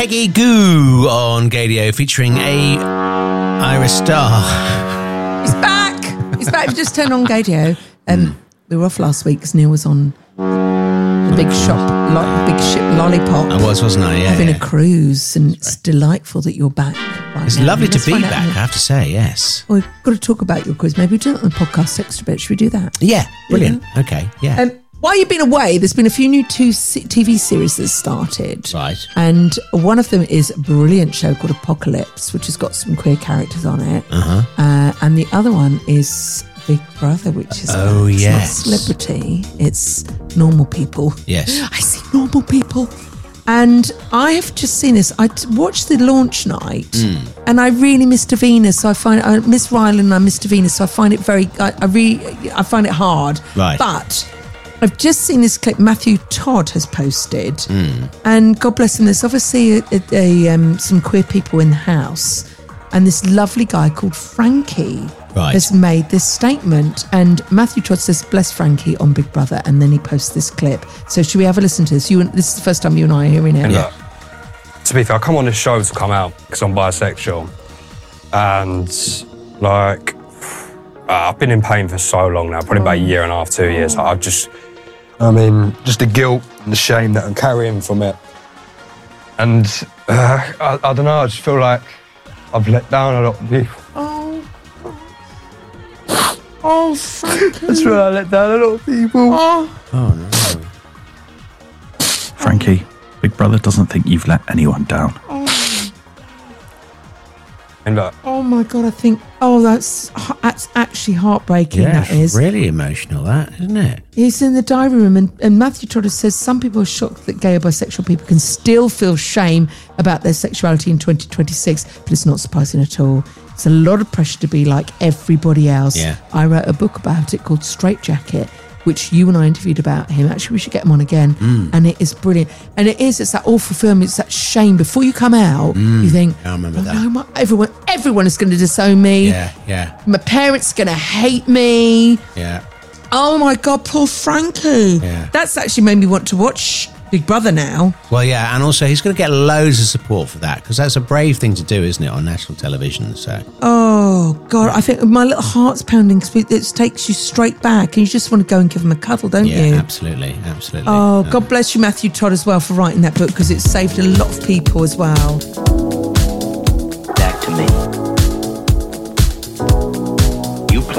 Peggy Goo on Gadio featuring a Iris Star. He's back. He's back. We just turned on Gadio. We were off last week because Neil was on the big ship Lollipop. I wasn't I? Yeah. Having a cruise, and it's delightful that you're back. Right it's now. lovely to Let's be find out back, more. I have to say, yes. Well, we've got to talk about your cruise. Maybe we do it on the podcast extra bit. Should we do that? Yeah, brilliant. Okay, yeah. While you've been away, there's been a few new TV series that started. Right. And one of them is a brilliant show called Apocalypse, which has got some queer characters on it. And the other one is Big Brother, which is yes. it's not celebrity, it's normal people. Yes. I see normal people. And I have just seen this. I watched the launch night, and I really miss Davina. So I miss Rylan and I miss Davina. So I find it I find it hard. Right. But I've just seen this clip Matthew Todd has posted, and God bless him. There's obviously some queer people in the house, and this lovely guy called Frankie has made this statement. And Matthew Todd says, "Bless Frankie" on Big Brother, and then he posts this clip. So should we have a listen to this? This is the first time you and I are hearing it. Look, to be fair, I come on this show to come out because I'm bisexual, and like I've been in pain for so long now, probably about a year and a half, 2 years. Just the guilt and the shame that I'm carrying from it. And I don't know, I just feel like I've let down a lot of people. Oh, Frankie. That's where I let down a lot of people. Oh, no. Frankie, Big Brother doesn't think you've let anyone down. And look, Oh my God, I think, that's actually heartbreaking, Yeah, that is. really emotional, that, isn't it? He's in the diary room, and Matthew Trotter says some people are shocked that gay or bisexual people can still feel shame about their sexuality in 2026, but it's not surprising at all. It's a lot of pressure to be like everybody else. Yeah. I wrote a book about it called Straight Jacket, which you and I interviewed about him. Actually, we should get him on again. And it is brilliant. And it's that awful film. It's that shame. Before you come out, you think, I remember that. No, everyone is going to disown me. Yeah. My parents are going to hate me. Yeah. Oh my God, poor Frankie. Yeah. That's actually made me want to watch Big Brother now. Well, yeah, and also he's going to get loads of support for that, because that's a brave thing to do, isn't it, on national television? So. Oh God, I think my little heart's pounding because it takes you straight back, and you just want to go and give him a cuddle, don't you? Yeah, absolutely. Oh, God bless you, Matthew Todd, as well, for writing that book, because it saved a lot of people as well.